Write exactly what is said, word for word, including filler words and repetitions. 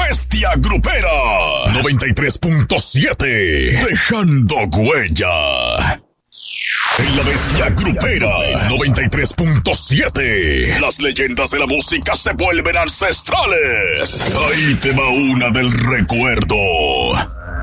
Bestia Grupera noventa y tres punto siete, dejando huella. En la Bestia Grupera noventa y tres punto siete, las leyendas de la música se vuelven ancestrales. Ahí te va una del recuerdo.